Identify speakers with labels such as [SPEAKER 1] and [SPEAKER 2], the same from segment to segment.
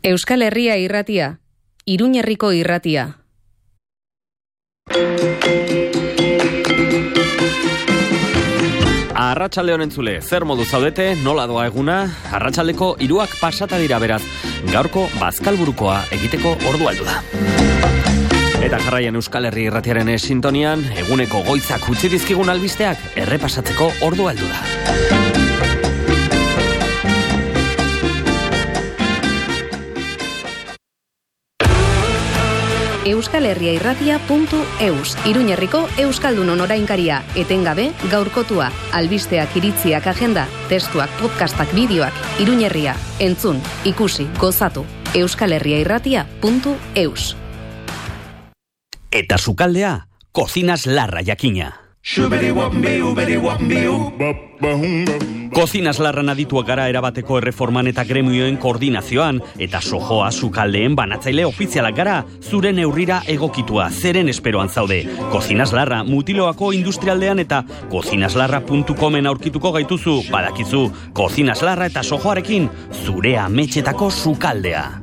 [SPEAKER 1] Euskal Herria irratia, Iruñ herriko irratia.
[SPEAKER 2] Arratsalde honen zule, zer modu zaudete, nola doa eguna, arratsaldeko 3 pasata dira beraz, gaurko bazkalburukoa egiteko ordu aldu da. Eta jarraian Euskal Herri irratiaren sintonian, eguneko goitzak utzi dizkigun albisteak errepasatzeko ordu aldu da.
[SPEAKER 1] euskalherriairratia.eus, Iruñ herriko euskaldunon orainkaria, etengabe, gaurkotua, albisteak, iritziak, agenda, testuak, podcastak, bideoak, Iruñ herria, entzun, ikusi, gozatu, euskalherriairratia.eus.
[SPEAKER 2] Eta sukaldea, Cocinas Larra jakina. Cocinas Larran adituak gara erabateko erreforman eta gremioen koordinazioan, eta sojoa sukaldeen banatzaile ofizialak gara, zure neurrira egokitua, zeren esperoan zaude. Cocinas Larra Mutiloako industrialdean eta cocinaslarra.comen aurkituko gaituzu, badakizu, Cocinas Larra eta sojoarekin, zure ametxetako sukaldea.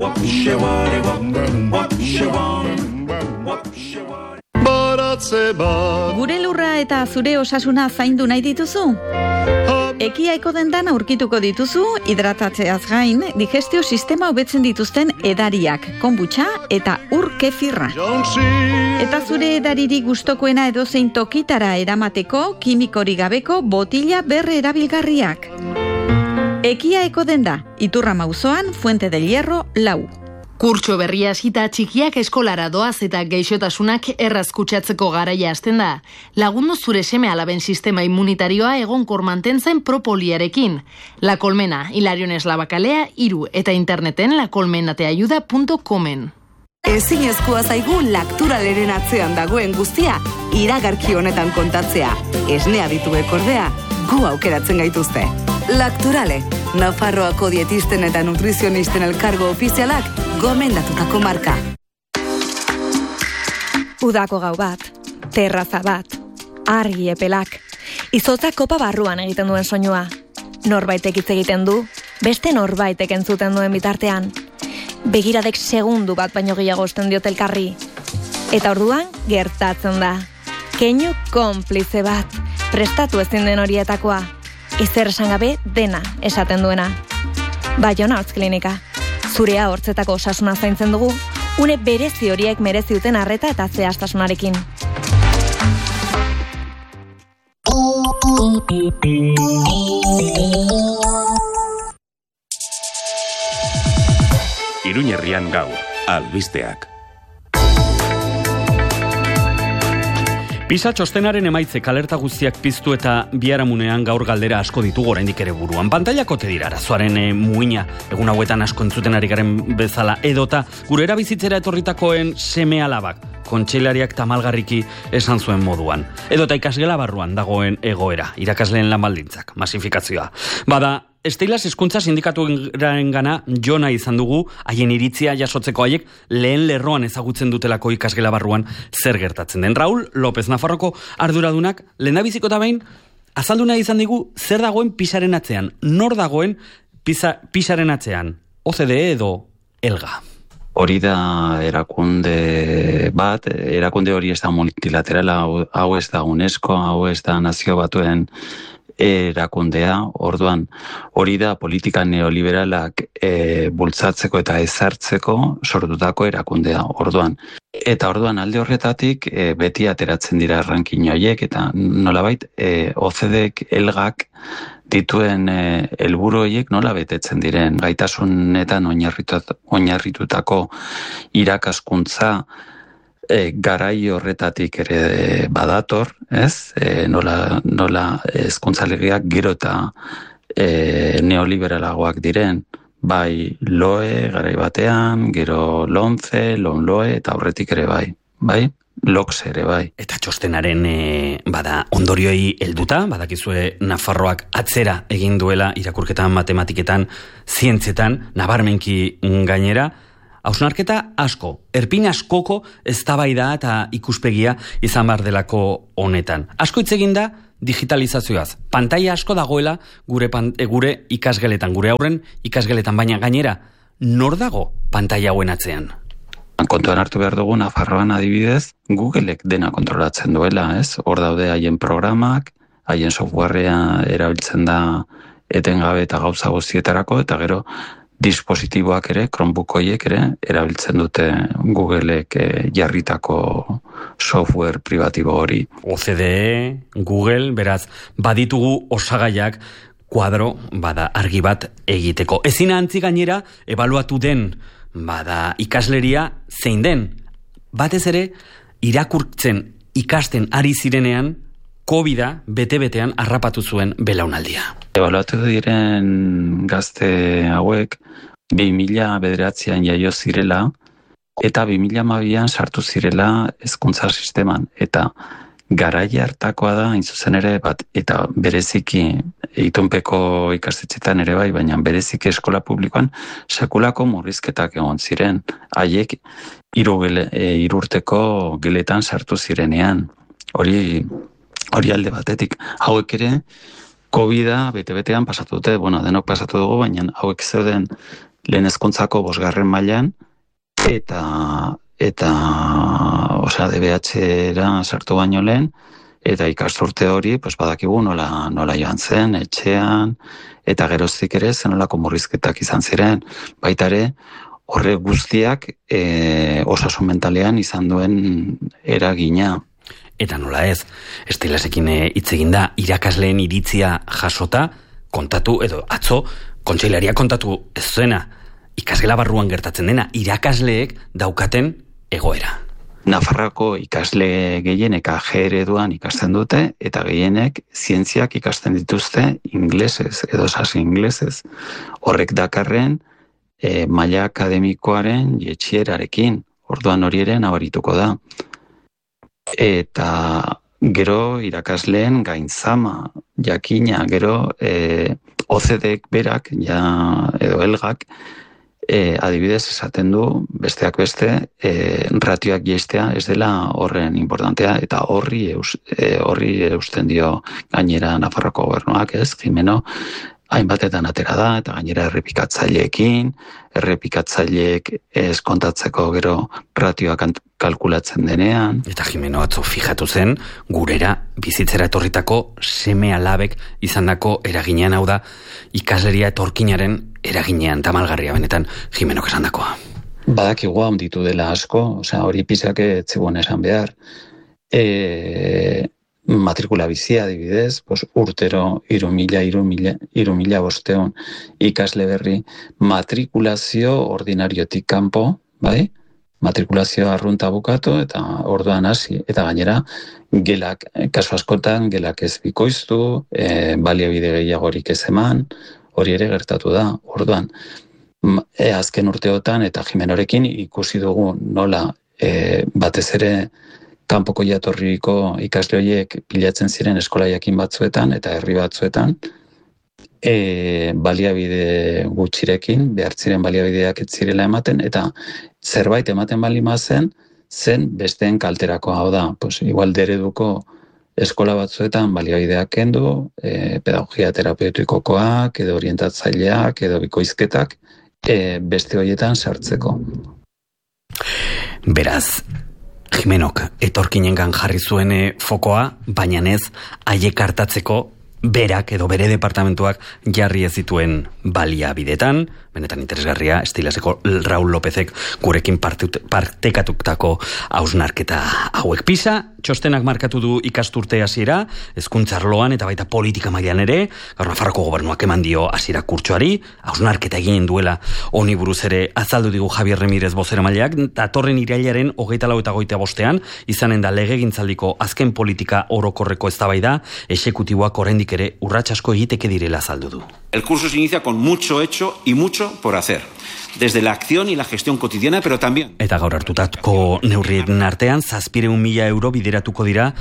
[SPEAKER 3] Gure lurra eta zure osasuna zaindu nahi dituzu? Ekiaiko dendan aurkituko dituzu, hidratatzeaz gain, digestio sistema hobetzen dituzten edariak, konbutxa eta ur kefirra. Eta zure edariri gustokoena edozein tokitara eramateko, kimikori gabeko botila berre erabilgarriak. Ekiaiko denda, Iturrama auzoan, Fuente del Hierro, 4.
[SPEAKER 4] Kurtso berria hasita txikiak eskolara doaz eta gaixotasunak erraz kutsatzeko garaia hasten da. Lagundu zure seme alaben sistema immunitarioa egonkor mantentzen propoliarekin. La Colmena, Hilariones Labakalea, 3 eta interneten lacolmenateayuda.comen.
[SPEAKER 5] Ezinezkoa zaigu Lacturaleren atzean dagoen guztia iragarki honetan kontatzea. Esnea dituek ordea, gu aukeratzen gaituzte. Lacturale, Nafarroako dietisten eta nutrizionisten elkargo ofizialak gomendatutako marka.
[SPEAKER 6] Udako gau bat, terraza bat, argi epelak, izotza kopa barruan egiten duen soinua. Norbaitek hitz egiten du, beste norbaitek entzuten duen bitartean. Begiradek segundu bat baino gehiago osten diot elkarri. Eta orduan gertatzen da. Keinu konplize bat, prestatu ezin den horietakoa. Ezer esan gabe dena esaten duena. Baiona Hortz Klinika. Zurea hortzetako osasuna zaintzen dugu, une berezi horiek merezi duten arreta eta zehaztasunarekin.
[SPEAKER 7] Iruñ herrian gaur, albisteak.
[SPEAKER 2] PISA txostenaren emaitzek alerta guztiak piztu eta biharamunean gaur galdera asko ditugu oraindik ere buruan. Pantailako dira arazoaren muina, egun hauetan asko entzuten ari garen bezala, edota gure erabizitzera etorritakoen seme alabak, kontseilariak tamalgarriki esan zuen moduan. Edota ikasgela barruan dagoen egoera, irakasleen lan baldintzak, masifikazioa. Bada, Esteilaz hezkuntza sindikatuen gana jona izan dugu, haien iritzia jasotzeko haiek lehen lerroan ezagutzen dutelako ikasgela barruan zer gertatzen den. Raúl López Nafarroko arduradunak lehendabiziko eta behin azaldu nahi izan digu zer dagoen PISaren atzean, nor dagoen PISaren atzean, OCDE edo ELGA.
[SPEAKER 8] Hori da erakunde bat, erakunde hori ez da multilaterala, hau ez da UNESCO, hau ez da Nazio Batuen erakundea, orduan hori da politika neoliberalak bultzatzeko eta ezartzeko sortutako erakundea, orduan. Eta orduan alde horretatik beti ateratzen dira ranking horiek eta nolabait OCDEk, ELGAk dituen helburu horiek nola betetzen diren. Gaitasunetan oinarritutako irakaskuntza garai horretatik ere badator, ez? Nola hezkuntza legeak gero eta neoliberalagoak diren, bai LOE garai batean, gero LONCE, LONLOE eta aurretik ere bai? LOCSE ere bai.
[SPEAKER 2] Eta txostenaren bada ondorioi helduta, badakizue Nafarroak atzera egin duela irakurketan, matematiketan, zientzietan, nabarmenki gainera, hausnarketa asko, erpin askoko eztabaida eta ikuspegia izan behar delako honetan. Asko hitz egin da digitalizazioaz. Pantaila asko dagoela gure ikasgeletan, gure aurren ikasgeletan, baina gainera nor dago pantaila hauen atzean?
[SPEAKER 8] Kontuan hartu behar dugu, Nafarroan adibidez, Googleek dena kontrolatzen duela, ez? Hor daude haien programak, haien softwarea erabiltzen da etengabe eta gauza guztietarako, eta gero dispositiboak ere, Chromebook horiek ere, erabiltzen dute Googleek jarritako software privatibo hori.
[SPEAKER 2] OCDE, Google, beraz, baditugu osagaiak kuadro, bada argi bat egiteko. Ezin antzi gainera, ebaluatu den, bada ikasleria zein den. Batez ere, irakurtzen ikasten ari zirenean, COVID-a bete-betean harrapatu zuen belaunaldia.
[SPEAKER 8] Ebaluatu diren gazte hauek 2009an jaio zirela eta 2012an sartu zirela hezkuntza sisteman. Eta garaia hartakoa da, hain zuzen ere, eta bereziki itunpeko ikastetxetan ere bai, baina bereziki eskola publikoan sekulako murrizketak egon ziren. Haiek 3 urteko geletan sartu zirenean. Hori alde batetik. Hauek ere, COVID-a bete-betean pasatu dute, denok pasatu dugu, baina hauek zeuden lehen hezkuntzako 5. mailan, eta DBH-era sartu baino lehen, eta ikasturte hori, badakigu nola joan zen, etxean, eta geroztik ere zenolako murrizketak izan ziren. Baita ere, horre guztiak osasun mentalean izan duen eragina.
[SPEAKER 2] Eta nola ez, Estilasekin hitz egin da, irakasleen iritzia jasota, kontatu, edo atzo, kontseilaria kontatu ez zuena, ikasgela barruan gertatzen dena, irakasleek daukaten egoera.
[SPEAKER 8] Nafarroako ikasle gehienek AG ereduan ikasten dute, eta gehienek zientziak ikasten dituzte inglesez, edo sasi inglesez. Horrek dakarren maila akademikoaren jetxierarekin, orduan hori ere nabarituko da. Eta gero irakasleen gainzama, jakina, gero OCDek berak, edo elgak, adibidez esaten du, besteak beste, ratioak jaistea ez dela horren importantea, eta horri eusten dio gainera Nafarroko gobernuak, ez, Jimeno, hainbatetan atera da, eta gainera errepikatzaileek ez kontatzeko gero ratioak kalkulatzen denean.
[SPEAKER 2] Eta Jimeno atzo fijatu zen, gurera bizitzera etorritako seme alabek izandako eraginean, hau da, ikasleria etorkinaren eraginean, tamalgarria benetan Jimenok esandakoa.
[SPEAKER 8] Badakigu handitu dela asko, hori pisak etzegoen esan behar. Matrikula bizia adibidez, urtero 3.500 ikasle berri, matrikulazio ordinariotik kanpo, bai? Matrikulazio arrunta bukatu eta orduan hasi, eta gainera gelak, kasu askotan gelak ez bikoiztu, baliabide gehiagorik ez eman, hori ere gertatu da. Orduan, azken urteotan eta Jimenorekin ikusi dugu nola batez ere kanpoko jatorriko ikasle horiek pilatzen ziren eskola jakin batzuetan eta herri batzuetan, baliabide gutxirekin, behar ziren baliabideak ez zirela ematen, eta zerbait ematen balima zen besteen kalterako, hau da, igual dereduko eskola batzuetan baliabideak kendu, pedagogia terapeutikokoak, edo orientatzaileak, edo bikoizketak, beste horietan sartzeko.
[SPEAKER 2] Beraz, Jimenok etorkinengan jarri zuen fokoa, baina ez haiek hartatzeko berak edo bere departamentuak jarri ez zituen baliabidetan, benetan interesgarria, Estilaseko Raul Lópezek gurekin partekatutako hausnarketa hauek. PISA, txostenak markatu du ikasturte hasiera, hezkuntza arloan eta baita politika mailan ere, gaur Nafarroko gobernuak eman dio hasiera kurtsoari, hausnarketa egin duela honi buruz ere azaldu digu Javier Remirez bozeramaileak, datorren irailaren 24 eta 25ean izanen da legegintzaldiko azken politika orokorreko eztabaida, exekutiboak oraindik ere urrats asko egiteke direla azaldu du.
[SPEAKER 9] El curso se inicia con mucho hecho y mucho por hacer, desde la acción y la gestión cotidiana, pero también.
[SPEAKER 2] Eta gaur hartutako neurrien artean 700.000 euro bideratuko dira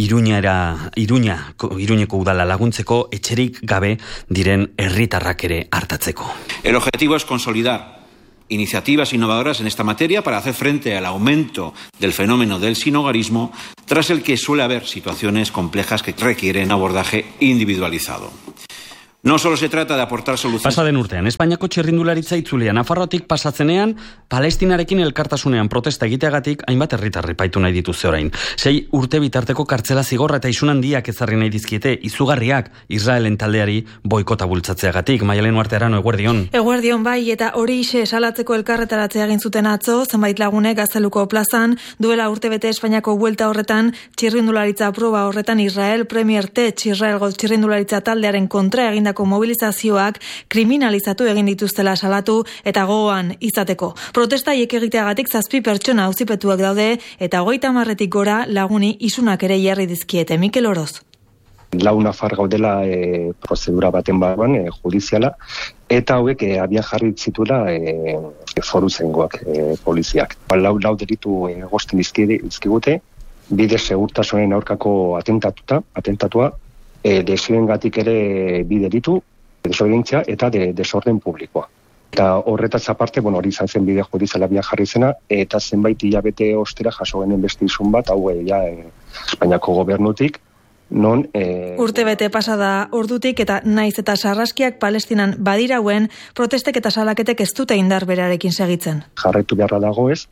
[SPEAKER 2] Iruñeko udala laguntzeko etxerik gabe diren herritarrak ere hartatzeko.
[SPEAKER 9] El objetivo es consolidar iniciativas innovadoras en esta materia para hacer frente al aumento del fenómeno del sinhogarismo, tras el que suele haber situaciones complejas que requieren abordaje individualizado. No solo se trata de aportar soluciones.
[SPEAKER 2] Pasaden urtean, Espainiako txirrindularitza itzulia Nafarroatik pasatzenean, Palestinarekin elkartasunean protesta egiteagatik hainbat herritar epaitu nahi dituzte orain. 6 urte bitarteko kartzela zigorra eta isun handiak ezarri nahi dizkiete, izugarriak Israelen taldeari boikota bultzatzeagatik. Maialen Uartearano, eguerdion.
[SPEAKER 10] Eguerdion bai, eta hori ise salatzeko elkarretaratzea egin zuten atzo, zenbait lagunek Gazteluko plazan, duela urtebete Espainiako buelta horretan, txirrindularitza proba horretan Israel Premier Tech Israelgo txirrindularitza taldearen kontra egindako mobilizazioak kriminalizatu egin dituztela salatu eta gogoan izateko. Protesta haiek egiteagatik 7 pertsona auzipetuak daude eta 30 gora laguni isunak ere jarri dizkiete. Mikel Oroz.
[SPEAKER 11] 4 nafar gaudela prozedura baten barruan judiziala, eta hauek abia jarri zituela foruzaingoak poliziak. 4 delitu egosten dizkigute, bide segurtasunen aurkako atentatua, desioengatik ere bi delitu, desobedientzia eta desorden publikoa. Eta horretaz aparte, hori izan zen bide judiziala abia jarri zena, eta zenbait hilabete ostera jaso genen beste isun bat, hau Espainiako gobernutik, non...
[SPEAKER 10] Urtebete pasada ordutik eta naiz eta sarraskiak Palestinan badirauen, protestek eta salaketek ez dute indar berarekin segitzen.
[SPEAKER 11] Jarraitu beharra dago ez,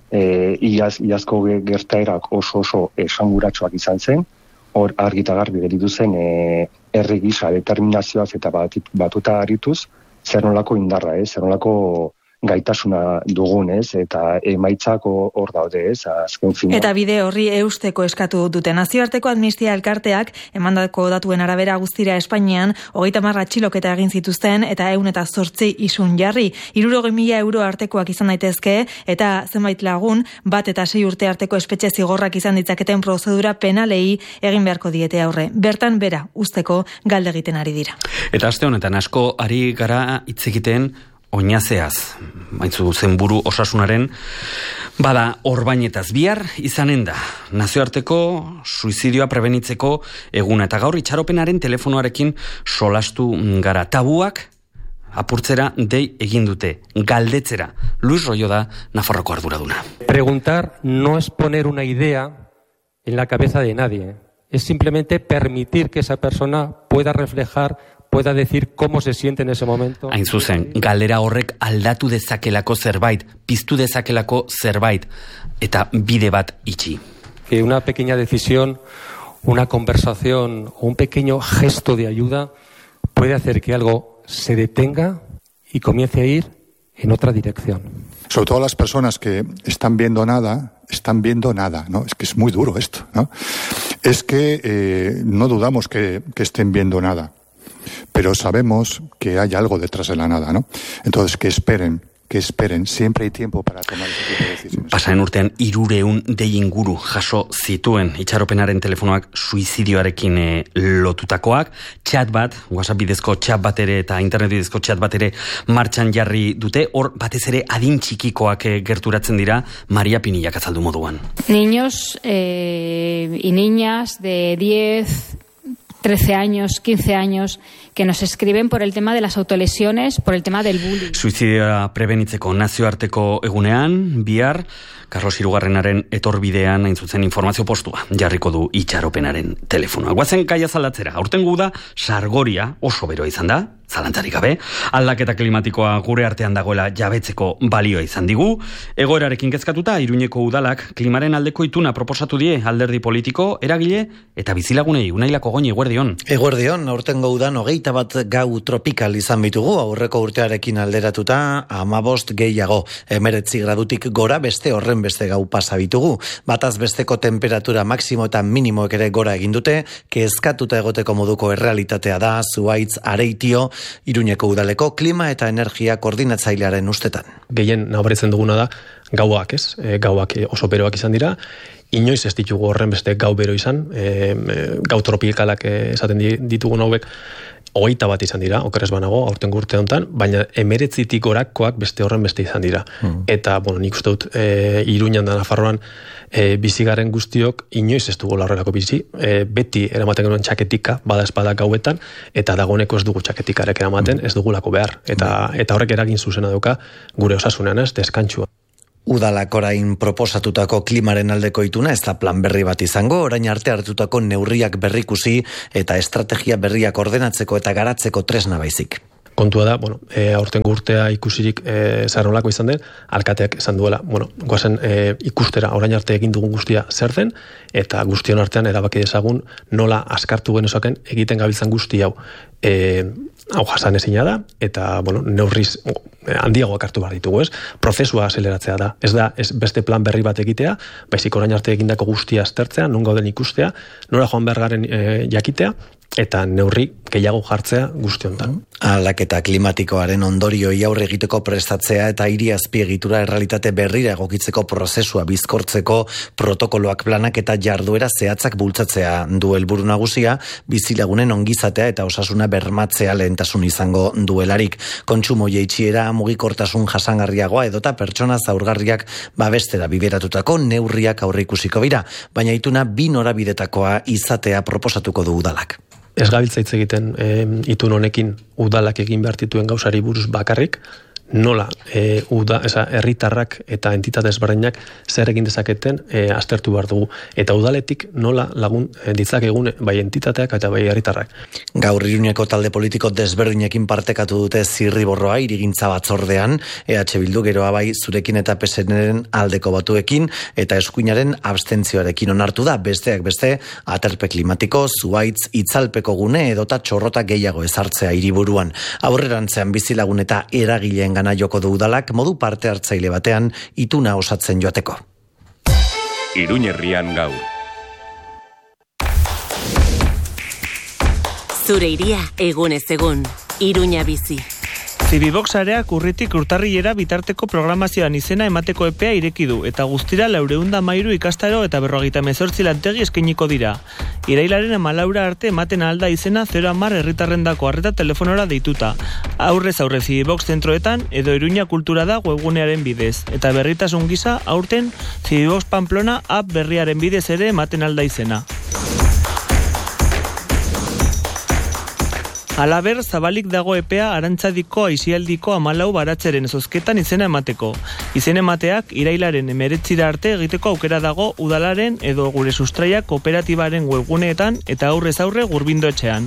[SPEAKER 11] iazko gertaerak oso esanguratsuak izan zen, hor argita garbi gelditu zen herri gisa determinazioaz eta batuta arituz, zer nolako indarra, zer nolako gaitasuna dugun, eta emaitzak hor daude, azken finean.
[SPEAKER 10] Eta bide horri eusteko eskatu dute. Nazioarteko Amnistia Elkarteak emandako datuen arabera guztira Espainian 30 atxiloketa egin zituzten eta 108 isun jarri. 60.000 euro artekoak izan daitezke eta zenbait lagun 1 eta 6 urte arteko espetxe zigorrak izan ditzaketen prozedura penalei egin beharko diete aurre. Bertan bera usteko galde egiten ari dira.
[SPEAKER 2] Eta aste honetan asko ari gara hitz egiten oinazeaz, maitzu zenburu osasunaren, bada orbainetaz bihar izanen da. Nazioarteko suizidioa prebenitzeko eguna eta gaur itxaropenaren telefonoarekin solastu gara. Tabuak apurtzera dei egin dute, galdetzera. Luis Royo da Nafarroko arduraduna.
[SPEAKER 12] Preguntar no es poner una idea en la cabeza de nadie, es simplemente permitir que esa persona pueda reflejar, pueda decir cómo se siente en ese momento.
[SPEAKER 2] Hain zuzen, galdera horrek aldatu dezakelako zerbait, piztu dezakelako zerbait, eta bide bat itxi.
[SPEAKER 12] Que una pequeña decisión, una conversación o un pequeño gesto de ayuda puede hacer que algo se detenga y comience a ir en otra dirección.
[SPEAKER 13] Sobre todo las personas que están viendo nada, ¿no? Es que es muy duro esto, ¿no? Es que no dudamos que estén viendo nada, pero sabemos que hay algo detrás de la nada, ¿no? Entonces, que esperen, siempre hay tiempo para tomar ese tipo de decisiones.
[SPEAKER 2] Pasaren urtean 300 dei inguru jaso zituen itxaropenaren telefonoak suizidioarekin lotutakoak, chat bat, WhatsApp bidezko chat bat ere eta internet bidezko chat bat ere martxan jarri dute, hor batez ere adin txikikoak gerturatzen dira, Maria Pinillak azaldu moduan.
[SPEAKER 14] Niños y niñas de 10, 13 años, 15 años, que nos escriben por el tema de las autolesiones, por el tema del bullying.
[SPEAKER 2] Suizidioa prebenitzeko nazioarteko egunean, bihar, Carlos Hirugarrenaren etorbidean hain zuzen informazio postua jarriko du itxaropenaren telefonoa. Guazen kaia zaldatzera, aurtengo da Sargoria oso beroa izan da, zalantzarik gabe, aldaketa klimatikoa gure artean dagoela jabetzeko balioa izan digu, egoerarekin kezkatuta Iruñeko udalak klimaren aldeko ituna proposatu die alderdi politiko, eragile eta bizilagunei. Unailako Goñi, eguerdion.
[SPEAKER 15] Eguerdion, aurtengo udan 21 gau tropikal izan bitugu, aurreko urtearekin alderatuta 15 gehiago, 19 gradutik gora beste horren beste gau pasa bitugu. Bataz besteko temperatura maksimo eta minimoek ere gora egin dute, kezkatuta egoteko moduko errealitatea da Zuaitz Areitio, Iruñeko udaleko klima eta energia koordinatzailearen ustetan.
[SPEAKER 12] Gehien nabaritzen duguna da gauak, ez? Gauak oso beroak izan dira, inoiz ez ditugu horren beste gau bero izan, gau tropikalak esaten ditugun hauek 21 izan dira, okerrez banago, aurtengo urte honetan, baina 19tik gorakoak beste horren beste izan dira. Eta, nik uste dut, Iruñan da Nafarroan, bizigaren guztiok inoiz ez dugu horrelako bizi, beti eramaten genuen txaketika, bada espada gauetan, eta dagoeneko ez dugu txaketikarek eramaten, ez dugulako behar. Eta horrek eragin zuzena dauka gure osasunean, ez, deskantsua.
[SPEAKER 15] Udalak orain proposatutako klimaren aldeko ituna ez da plan berri bat izango, orain arte hartutako neurriak berrikusi eta estrategia berriak ordenatzeko eta garatzeko tresna baizik.
[SPEAKER 12] Kontua da, aurtengo urtea ikusirik zarnolako izan den, alkateak esan duela, goazen ikustera orain arte egin dugun guztia zer den, eta guztion artean erabaki dezagun nola askartu genezaken egiten gabiltzan guzti hau. Hau jasan ezina da, eta neurriz handiagoak hartu behar ditugu, ez? Prozesua azeleratzea da. Ez da, ez beste plan berri bat egitea, baizik orain arte egindako guztia aztertzea, non gauden ikustea, nora joan behar garen jakitea, eta neurri gehiago jartzea guztiontan.
[SPEAKER 15] Aldaketa klimatikoaren ondorioi aurre egiteko prestatzea eta hiri azpiegitura errealitate berrira egokitzeko prozesua bizkortzeko protokoloak, planak eta jarduera zehatzak bultzatzea du helburu nagusia, bizilagunen ongizatea eta osasuna bermatzea lehentasun izango duelarik. Kontsumo jaitsiera, mugikortasun jasangarriagoa edota pertsona zaurgarriak babestera bideratutako neurriak aurreikusiko dira, baina ituna bi norabidetakoa izatea proposatuko du udalak.
[SPEAKER 12] Ez gabiltza hitz egiten itun honekin udalak egin behar dituen gauzari buruz bakarrik, nola herritarrak eta entitate ezberdinak zer egin dezaketen aztertu behar dugu. Eta udaletik nola lagun ditzakegun bai entitateak eta bai herritarrak.
[SPEAKER 15] Gaur Iruñeko talde politiko desberdinekin partekatu dute zirriborroa hirigintza batzordean, EH Bildu geroa bai zurekin eta PSN-ren aldeko batuekin eta eskuinaren abstentzioarekin onartu da, besteak beste aterpe klimatiko, zuaitz, itzalpeko gune edota txorrota gehiago ezartzea hiriburuan. Aurrerantzean bizilagun eta eragileen gana joko du udalak modu parte hartzaile batean ituna osatzen joateko.
[SPEAKER 7] Iruñerrian gaur.
[SPEAKER 16] Zure iria egunez egun, Iruña bizi.
[SPEAKER 17] Zibibox areak urritik urtarrilera bitarteko programazioan izena emateko epea ireki du eta guztira 413 ikastaro eta 58 lantegi eskainiko dira. Irailaren 14 arte ematen alda izena 010 herritarrendako arreta telefonora deituta. Aurrez aurre Zibibox zentroetan edo Iruña Kultura da webgunearen bidez eta berritasun gisa aurten Zibibox Pamplona app berriaren bidez ere ematen alda izena. Alaber, zabalik dago epea Arantzadiko aisialdiko 14 baratzeren zozketan izena emateko. Izen emateak irailaren 19 arte egiteko aukera dago udalaren edo gure sustraia kooperatibaren webguneetan eta aurrez aurre Gurbindoetxean.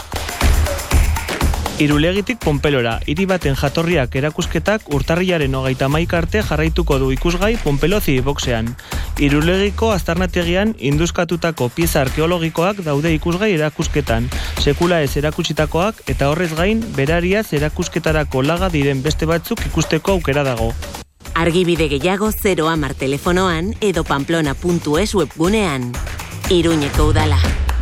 [SPEAKER 17] Irulegitik Ponpelora, hiri baten jatorriak erakusketak urtarrilaren 31 arte jarraituko du ikusgai Ponpelo Zibiboxean. Irulegiko aztarnategian induzkatutako pieza arkeologikoak daude ikusgai erakusketan, sekula ez erakutsitakoak eta horrez gain berariaz erakusketarako laga diren beste batzuk ikusteko aukera dago.
[SPEAKER 16] Argibide gehiago 010 telefonoan edo pamplona.es webgunean. Iruñeko udala.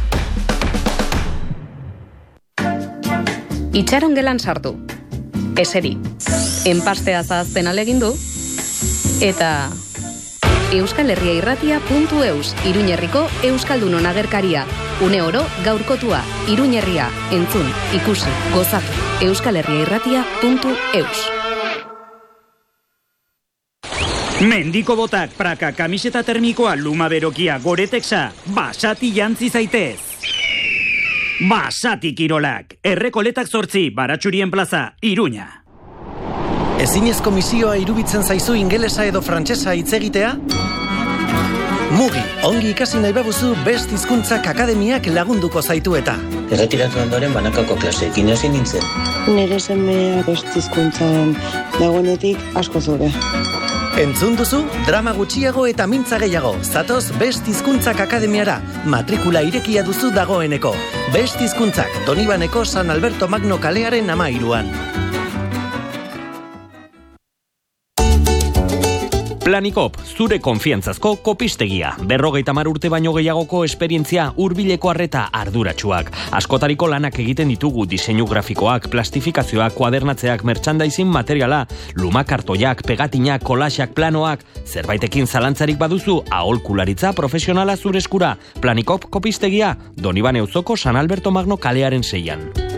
[SPEAKER 1] Itxaron gelan sartu. Eseri. Enpastea zahazten alegindu. Eta euskalherriairratia.eus Iruñerriko Euskaldunon agerkaria. Une oro gaurkotua. Iruñerria. Entzun, ikusi, gozatu. euskalherriairratia.eus
[SPEAKER 18] Mendiko botak, praka, kamiseta termikoa, luma berokia, goretexa, basati jantzi zaitez. Basati Kirolak, Errekoletak 8, Baratxurien plaza, Iruña.
[SPEAKER 15] Ezinezko misioa iruditzen zaizu ingelesa edo frantsesa hitz egitea? Mugi, ongi ikasi nahi babuzu Best Hizkuntzak Akademiak lagunduko zaitu eta.
[SPEAKER 19] Erretiratu ondoren banakako klaseekin hasi nintzen.
[SPEAKER 20] Nire semea Best Hizkuntzan dagoenetik asko zure.
[SPEAKER 15] Entzun duzu, drama gutxiago eta mintza gehiago. Zatoz Best Hizkuntzak Akademiara. Matrikula irekia duzu dagoeneko. Best Hizkuntzak, Donibaneko San Alberto Magno kalearen 13an.
[SPEAKER 2] Planikop, zure konfiantzazko kopistegia. 50 urte baino gehiagoko esperientzia, hurbileko arreta arduratsuak. Askotariko lanak egiten ditugu diseinu grafikoak, plastifikazioak, kuadernatzeak, merchandising materiala, lumakartoiak, pegatinak, kolaxak, planoak. Zerbaitekin zalantzarik baduzu, aholkularitza profesionala zure eskura. Planikop kopistegia, Donibane auzoko San Alberto Magno kalearen 6an.